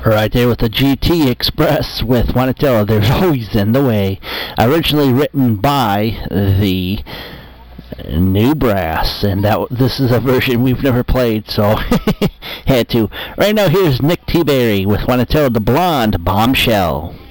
Right there with the GT Express with Juanatella, There's Always in the Way. Originally written by the New Brass, and this is a version we've never played, so had to. Right now, here's Nick T-Berry with Juanatella, The Blonde Bombshell.